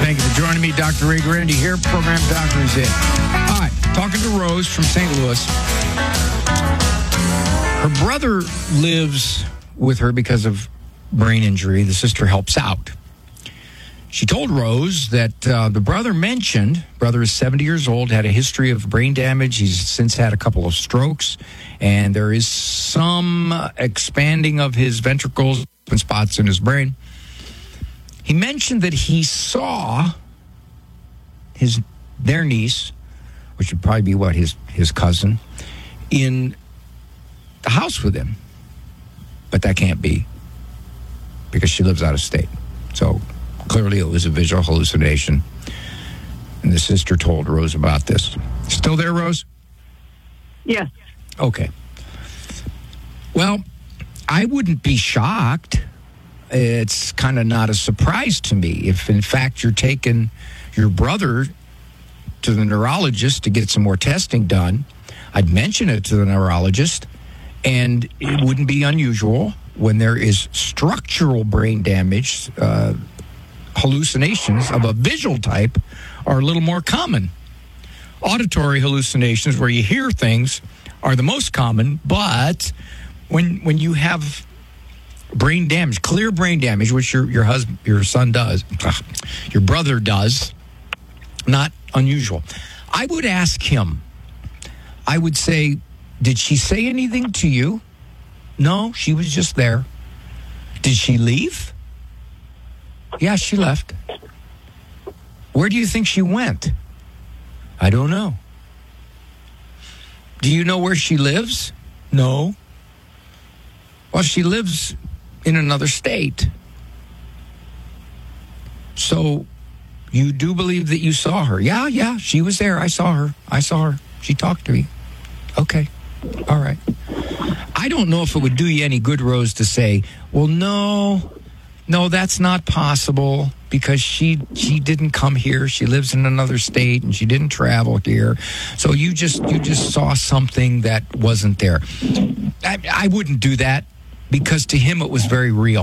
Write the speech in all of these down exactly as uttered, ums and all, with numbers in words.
Thank you for joining me. Doctor Ray Guarendi here. Program Doctor is in. All right, talking to Rose from Saint Louis. Her brother lives with her because of brain injury. The sister helps out. She told Rose that uh, the brother mentioned, brother is seventy years old, had a history of brain damage. He's since had a couple of strokes, and there is some expanding of his ventricles and spots in his brain. He mentioned that he saw his their niece, which would probably be what, his, his cousin, in the house with him. But that can't be, because she lives out of state. So clearly it was a visual hallucination. And the sister told Rose about this. Still there, Rose? Yes. Okay. Well, I wouldn't be shocked. It's kind of not a surprise to me. If, in fact, you're taking your brother to the neurologist to get some more testing done, I'd mention it to the neurologist, and it wouldn't be unusual when there is structural brain damage. Uh, hallucinations of a visual type are a little more common. Auditory hallucinations, where you hear things, are the most common, but when when you have brain damage, clear brain damage, which your your husband, your son does, your brother does, not unusual. I would ask him, I would say, did she say anything to you? No, she was just there. Did she leave? Yeah, she left. Where do you think she went? I don't know. Do you know where she lives? No. Well, she lives in another state. So you do believe that you saw her? Yeah, yeah, she was there. I saw her. I saw her. She talked to me. Okay. All right. I don't know if it would do you any good, Rose, to say, well, no, no, that's not possible, because she she didn't come here. She lives in another state, and she didn't travel here. So you just you just saw something that wasn't there. I, I wouldn't do that, because to him it was very real.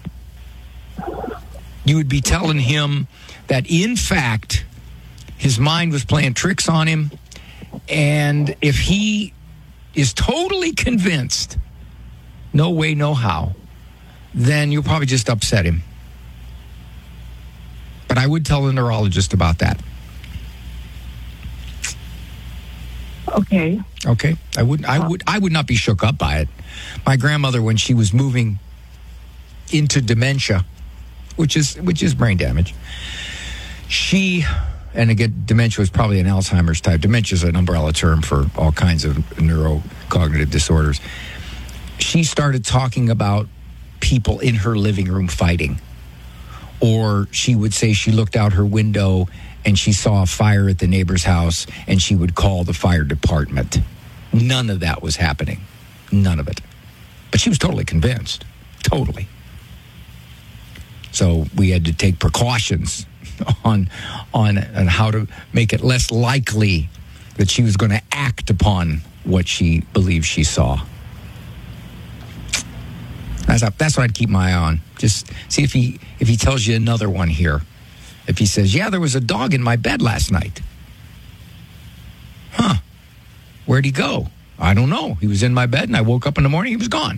You would be telling him that, in fact, his mind was playing tricks on him, and if he is totally convinced, no way, no how, then you'll probably just upset him. But I would tell the neurologist about that. Okay. Okay. I would I would I would not be shook up by it. My grandmother, when she was moving into dementia, which is which is brain damage, she, and again, dementia was probably an Alzheimer's type. Dementia is an umbrella term for all kinds of neurocognitive disorders. She started talking about people in her living room fighting. Or she would say she looked out her window and she saw a fire at the neighbor's house, and she would call the fire department. None of that was happening. None of it. But she was totally convinced. Totally. So we had to take precautions on on, on how to make it less likely that she was going to act upon what she believed she saw. That's, that's what I'd keep my eye on. Just see if he if he tells you another one here. If he says, yeah, there was a dog in my bed last night. Huh. Where'd he go? I don't know. He was in my bed, and I woke up in the morning, he was gone.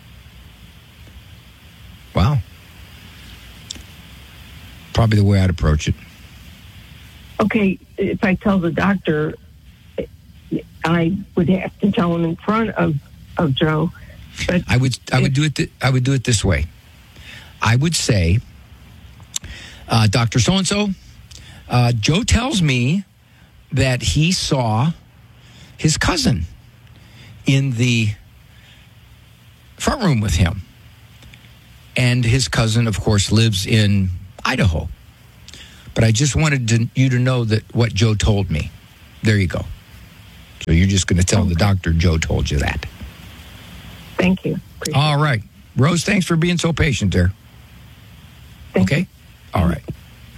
Wow. Probably the way I'd approach it. Okay, if I tell the doctor, I would have to tell him in front of, of Joe. But I would I would do it th- I would do it this way. I would say, uh, Doctor So-and-so, uh, Joe tells me that he saw his cousin in the front room with him. And his cousin, of course, lives in Idaho. But I just wanted to, you to know that what Joe told me. There you go. So you're just going to tell okay. the doctor Joe told you that. Thank you. Appreciate All right. Rose, thanks for being so patient there. Thank okay? You. All right.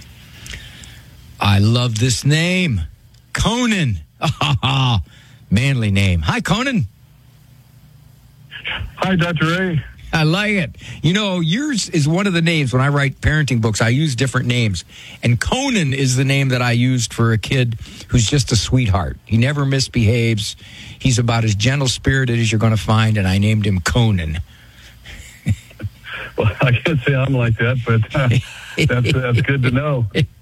I love this name. Conan. Manly name. Hi, Conan. Hi, Doctor Ray. I like it. You know, yours is one of the names. When I write parenting books, I use different names. And Conan is the name that I used for a kid who's just a sweetheart. He never misbehaves. He's about as gentle-spirited as you're going to find, and I named him Conan. Well, I can't say I'm like that, but uh, that's, that's good to know.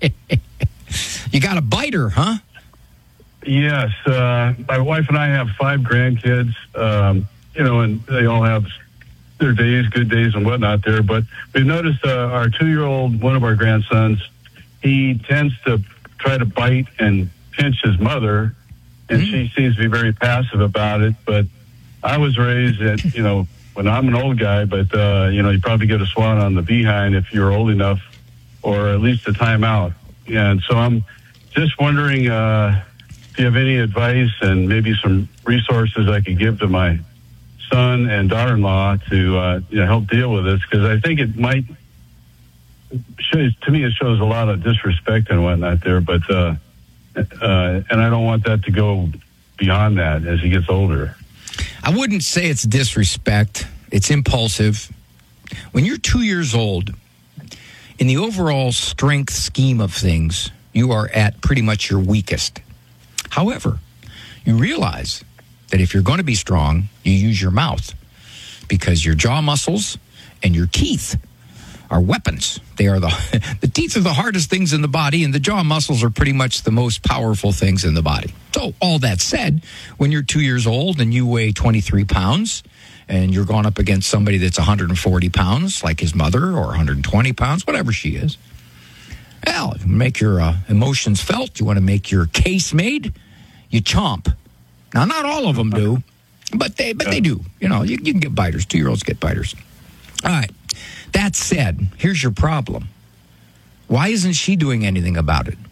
You got a biter, huh? Yes. Uh, my wife and I have five grandkids, um, you know, and they all have their days, good days and whatnot there. But we've noticed uh, our two-year-old, one of our grandsons, he tends to try to bite and pinch his mother, and mm-hmm. she seems to be very passive about it. But I was raised at, you know, when I'm an old guy, but, uh, you know, you probably get a swat on the behind if you're old enough, or at least a timeout. And so I'm just wondering uh, if you have any advice and maybe some resources I could give to my son and daughter-in-law to uh, you know, help deal with this, because I think it might, shows, to me, it shows a lot of disrespect and whatnot there, but, uh, uh, and I don't want that to go beyond that as he gets older. I wouldn't say it's disrespect. It's impulsive. When you're two years old, in the overall strength scheme of things, you are at pretty much your weakest. However, you realize that if you're going to be strong, you use your mouth, because your jaw muscles and your teeth are weapons. They are the the teeth are the hardest things in the body, and the jaw muscles are pretty much the most powerful things in the body. So all that said, when you're two years old and you weigh twenty-three pounds and you're going up against somebody that's one hundred forty pounds, like his mother, or one hundred twenty pounds, whatever she is, well, you make your uh, emotions felt. You want to make your case made, you chomp. Now, not all of them do, but they but they do. You know, you, you can get biters. Two-year-olds get biters. All right. That said, here's your problem. Why isn't she doing anything about it?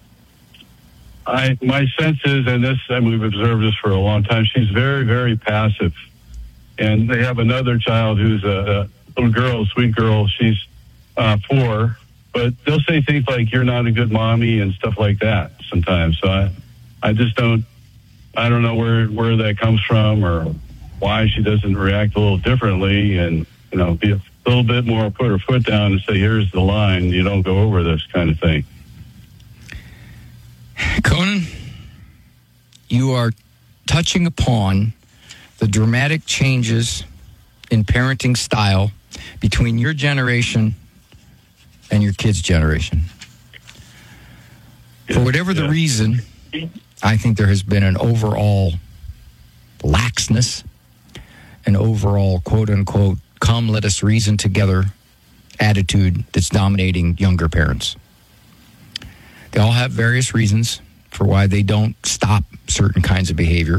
I my sense is, and this, and we've observed this for a long time, she's very, very passive. And they have another child who's a, a little girl, a sweet girl. She's uh, four, but they'll say things like, "You're not a good mommy," and stuff like that sometimes. So I, I just don't. I don't know where, where that comes from, or why she doesn't react a little differently, and, you know, be a little bit more, put her foot down and say, "Here's the line, you don't go over this," kind of thing. Conan, you are touching upon the dramatic changes in parenting style between your generation and your kids' generation. For whatever the reason, I think there has been an overall laxness, an overall quote-unquote, "come, let us reason together" attitude that's dominating younger parents. They all have various reasons for why they don't stop certain kinds of behavior.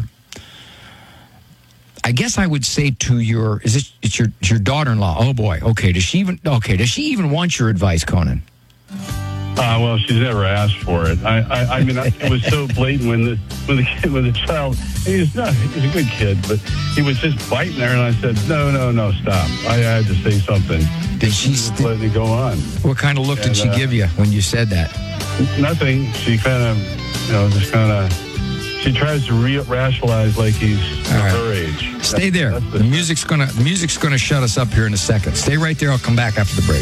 I guess I would say to your, is it it's your, it's your daughter-in-law? Oh boy, okay. Does she even, okay, does she even want your advice, Conan? Uh, well, she's never asked for it. I, I, I mean, I, it was so blatant when the when the kid, when the child, he was not, he was a good kid, but he was just biting her, and I said, "No, no, no, stop!" I had to say something. Did she just let it go on? What kind of look and, did she uh, give you when you said that? Nothing. She kind of, you know, just kind of. She tries to re- rationalize like he's right. her age. Stay there. That's the, the music's gonna the music's gonna shut us up here in a second. Stay right there. I'll come back after the break.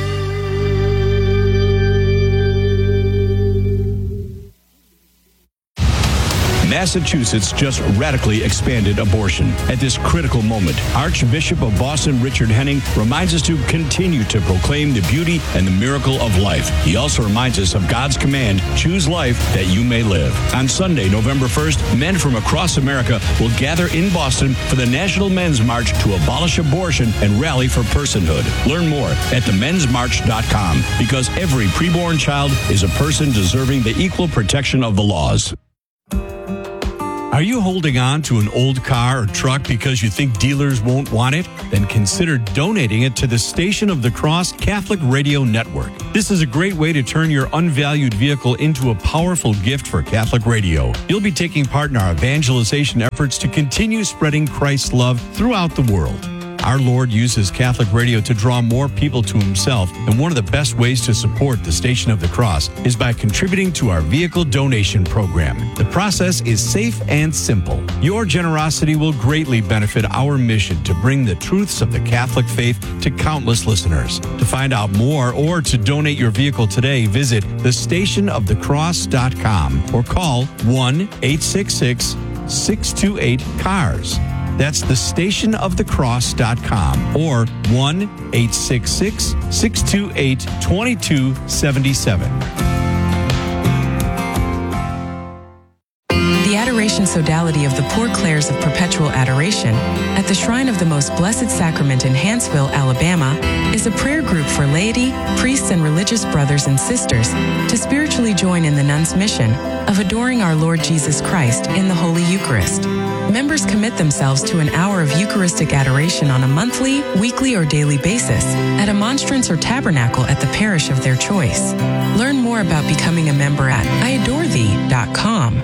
Massachusetts just radically expanded abortion. At this critical moment, Archbishop of Boston Richard Henning reminds us to continue to proclaim the beauty and the miracle of life. He also reminds us of God's command, "Choose life that you may live." On Sunday, November first, men from across America will gather in Boston for the National Men's March to abolish abortion and rally for personhood. Learn more at the men's march dot com, because every preborn child is a person deserving the equal protection of the laws. Are you holding on to an old car or truck because you think dealers won't want it? Then consider donating it to the Station of the Cross Catholic Radio Network. This is a great way to turn your unvalued vehicle into a powerful gift for Catholic radio. You'll be taking part in our evangelization efforts to continue spreading Christ's love throughout the world. Our Lord uses Catholic radio to draw more people to himself, and one of the best ways to support the Station of the Cross is by contributing to our vehicle donation program. The process is safe and simple. Your generosity will greatly benefit our mission to bring the truths of the Catholic faith to countless listeners. To find out more or to donate your vehicle today, visit the station of the cross dot com or call one eight six six, six two eight, C A R S. That's the station of the cross dot com or one eight six six, six two eight, two two seven seven. The Adoration Sodality of the Poor Clares of Perpetual Adoration at the Shrine of the Most Blessed Sacrament in Hanceville, Alabama, is a prayer group for laity, priests, and religious brothers and sisters to spiritually join in the nuns' mission of adoring our Lord Jesus Christ in the Holy Eucharist. Members commit themselves to an hour of Eucharistic adoration on a monthly, weekly, or daily basis at a monstrance or tabernacle at the parish of their choice. Learn more about becoming a member at I adore thee dot com.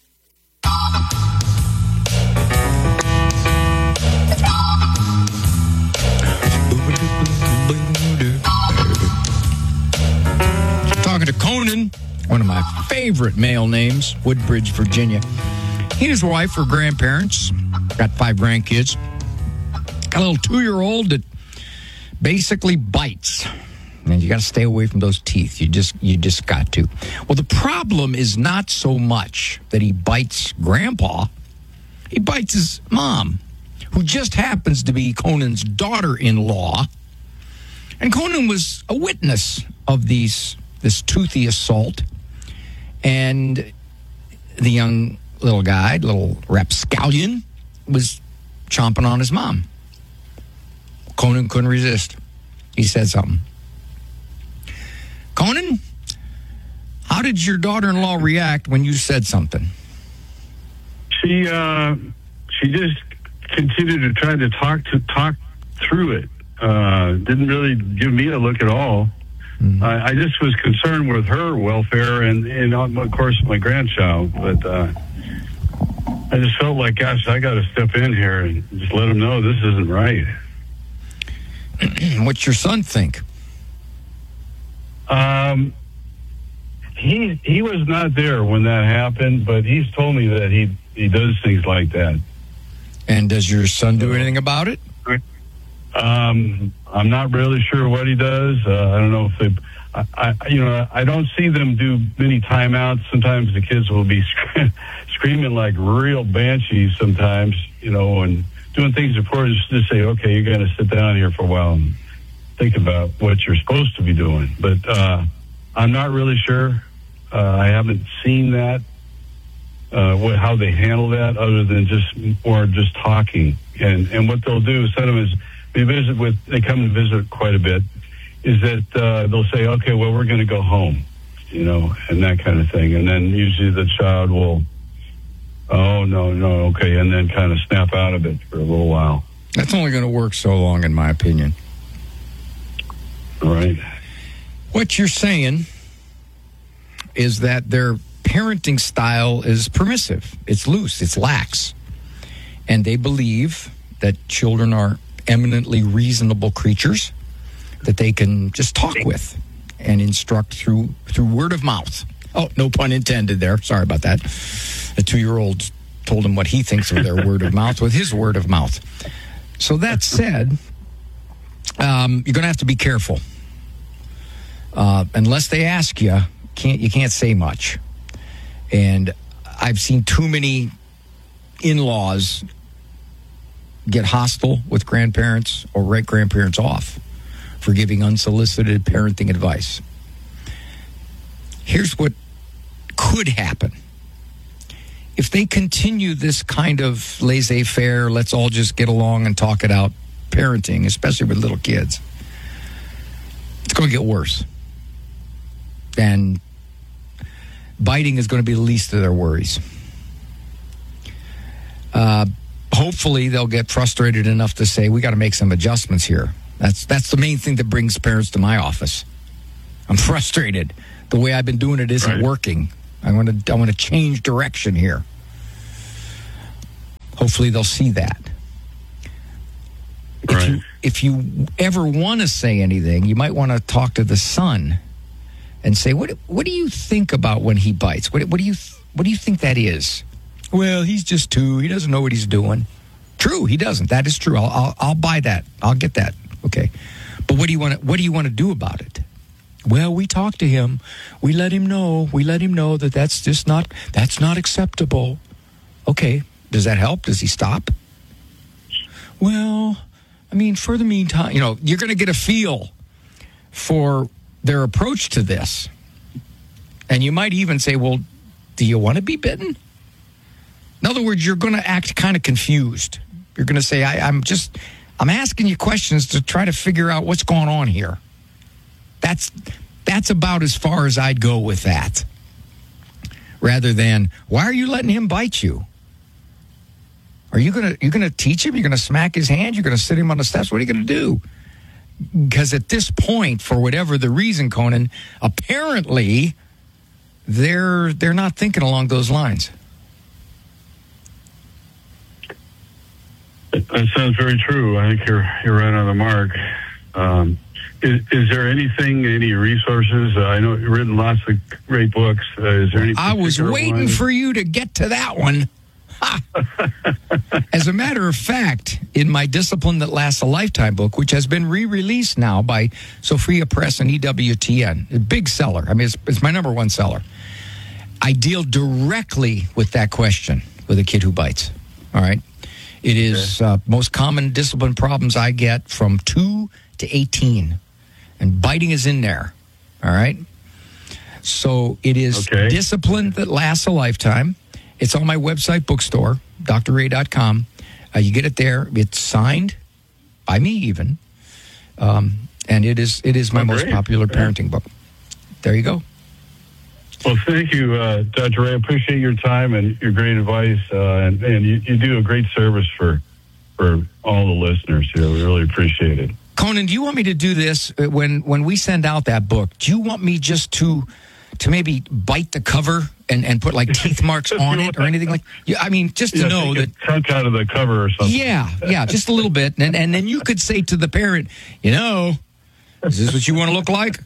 Talking to Conan, one of my favorite male names, Woodbridge, Virginia. He and his wife are grandparents, got five grandkids. Got a little two-year-old that basically bites. And you got to stay away from those teeth. You just you just got to. Well, the problem is not so much that he bites Grandpa. He bites his mom, who just happens to be Conan's daughter-in-law. And Conan was a witness of these this toothy assault. And the young little guy, little rapscallion, was chomping on his mom. Conan couldn't resist. He said something. Conan, how did your daughter-in-law react when you said something? She uh, she just continued to try to talk to talk through it. Uh, didn't really give me a look at all. Mm-hmm. I, I just was concerned with her welfare and, and of course, my grandchild. But uh, I just felt like, gosh, I got to step in here and just let him know this isn't right. What's your son think? Um, he he was not there when that happened, but he's told me that he, he does things like that. And does your son do anything about it? Um, I'm not really sure what he does. Uh, I don't know if they, I, I, you know, I don't see them do many timeouts. Sometimes the kids will be sc- screaming like real banshees sometimes, you know, and doing things before just to say, okay, you're going to sit down here for a while and think about what you're supposed to be doing. But uh, I'm not really sure. Uh, I haven't seen that, uh, what, how they handle that other than just, or just talking. And, and what they'll do, sometimes they visit with, they come and visit quite a bit, is that uh, they'll say, okay, well, we're going to go home, you know, and that kind of thing. And then usually the child will, oh, no, no, okay, and then kind of snap out of it for a little while. That's only going to work so long, in my opinion. All right. What you're saying is that their parenting style is permissive. It's loose. It's lax. And they believe that children are eminently reasonable creatures that they can just talk with and instruct through through word of mouth. Oh, no pun intended there. Sorry about that. A two-year-old told him what he thinks of their word of mouth with his word of mouth. So that said, um, you're going to have to be careful. Uh, unless they ask you, can't you can't say much. And I've seen too many in-laws get hostile with grandparents or write grandparents off for giving unsolicited parenting advice. Here's what could happen. If they continue this kind of laissez-faire, let's all just get along and talk it out parenting, especially with little kids, it's going to get worse. And biting is going to be the least of their worries. Uh, hopefully, they'll get frustrated enough to say, we got to make some adjustments here. That's that's the main thing that brings parents to my office. I'm frustrated. The way I've been doing it isn't right. working. I want to I want to change direction here. Hopefully, they'll see that. if Right. you if you ever want to say anything, you might want to talk to the son and say, "What what do you think about when he bites? What what do you what do you think that is?" Well, he's just two. He doesn't know what he's doing. True, he doesn't. That is true. I'll I'll, I'll buy that. I'll get that. Okay, but what do you want to what do you want to do about it? Well, we talked to him. We let him know. We let him know that that's just not that's not acceptable. Okay, does that help? Does he stop? Well, I mean, for the meantime, you know, you're going to get a feel for their approach to this. And you might even say, well, do you want to be bitten? In other words, you're going to act kind of confused. You're going to say, I, I'm just, I'm asking you questions to try to figure out what's going on here. That's, that's about as far as I'd go with that. Rather than, why are you letting him bite you? Are you gonna you gonna teach him? You're gonna smack his hand? You're gonna sit him on the steps? What are you gonna do? Because at this point, for whatever the reason, Conan, apparently they're they're not thinking along those lines. That sounds very true. I think you're you're right on the mark. Um, is, is there anything, any resources? Uh, I know you've written lots of great books. Uh, is there any? I was particular waiting one? for you to get to that one. As a matter of fact, in my Discipline That Lasts a Lifetime book, which has been re-released now by Sophia Press and E W T N, a big seller. I mean, it's, it's my number one seller. I deal directly with that question with a kid who bites. All right. It is uh, most common discipline problems I get from two to eighteen. And biting is in there. All right. So it is Okay. Discipline That Lasts a Lifetime. It's on my website, bookstore, d r ray dot com. Uh, you get it there. It's signed by me even. Um, and it is it is my Oh, most great. popular Yeah. parenting book. There you go. Well, thank you, uh, Doctor Ray. I appreciate your time and your great advice, uh, and, and you, you do a great service for for all the listeners here. We really appreciate it. Conan, do you want me to do this uh, when when we send out that book? Do you want me just to to maybe bite the cover and, and put like teeth marks on it or anything like? Yeah, I mean, just to Yeah, know take that. a chunk out of the cover or something. Yeah, yeah, just a little bit, and and then you could say to the parent, you know, is this what you want to look like?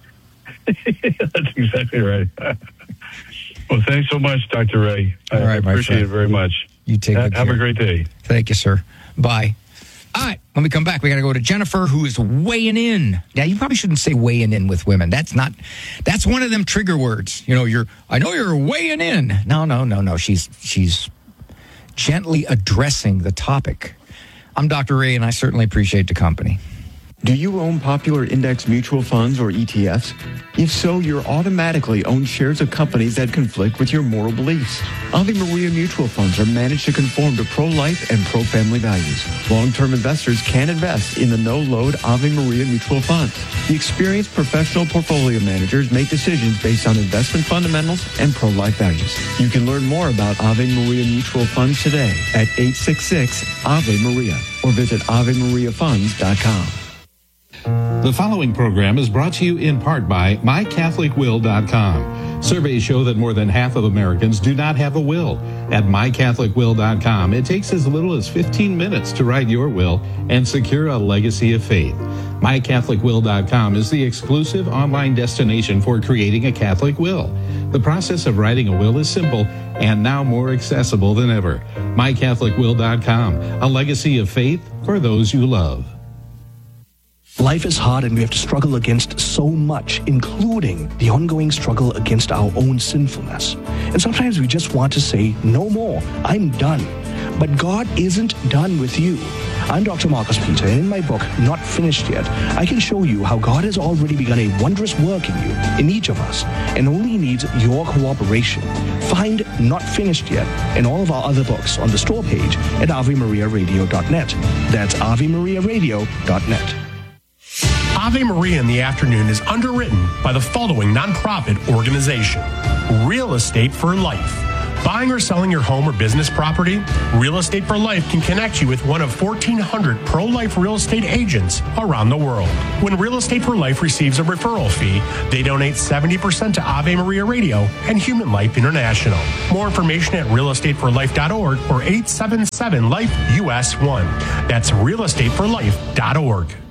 That's exactly right. Well, thanks so much, Doctor Ray. I All right, my appreciate friend. it very much. You take Ha- good Have care. a great day. Thank you, sir. Bye. All right, when we come back, we got to go to Jennifer, who is weighing in. Now, you probably shouldn't say weighing in with women. That's not, that's one of them trigger words. You know, you're, I know you're weighing in. No, no, no, no. She's, she's gently addressing the topic. I'm Doctor Ray, and I certainly appreciate the company. Do you own popular index mutual funds or E T Fs? If so, you're automatically own shares of companies that conflict with your moral beliefs. Ave Maria mutual funds are managed to conform to pro-life and pro-family values. Long-term investors can invest in the no-load Ave Maria mutual funds. The experienced professional portfolio managers make decisions based on investment fundamentals and pro-life values. You can learn more about Ave Maria mutual funds today at eight six six Ave Maria or visit ave maria funds dot com. The following program is brought to you in part by my catholic will dot com. Surveys show that more than half of Americans do not have a will. At my catholic will dot com, it takes as little as fifteen minutes to write your will and secure a legacy of faith. my catholic will dot com is the exclusive online destination for creating a Catholic will. The process of writing a will is simple and now more accessible than ever. my catholic will dot com, a legacy of faith for those you love. Life is hard and we have to struggle against so much, including the ongoing struggle against our own sinfulness. And sometimes we just want to say, no more, I'm done. But God isn't done with you. I'm Doctor Marcus Peter, and in my book, Not Finished Yet, I can show you how God has already begun a wondrous work in you, in each of us, and only needs your cooperation. Find Not Finished Yet and all of our other books on the store page at ave maria radio dot net. That's ave maria radio dot net. Ave Maria in the Afternoon is underwritten by the following nonprofit organization: Real Estate for Life, Buying or selling your home or business property? Real Estate for Life can connect you with one of fourteen hundred pro-life real estate agents around the world. When Real Estate for Life receives a referral fee, they donate seventy percent to Ave Maria Radio and Human Life International. More information at real estate for life dot org or eight seven seven life U S one. That's real estate for life dot org.